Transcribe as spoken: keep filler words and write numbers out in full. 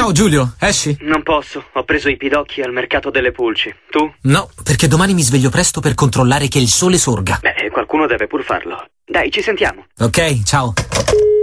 Ciao Giulio, esci? Non posso, ho preso i pidocchi al mercato delle pulci. Tu? No, perché domani mi sveglio presto per controllare che il sole sorga. Beh, qualcuno deve pur farlo. Dai, ci sentiamo. Ok, ciao.